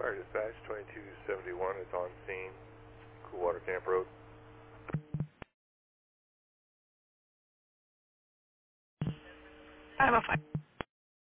Fire Dispatch 2271 is on scene, Coolwater Camp Road. I have a fire.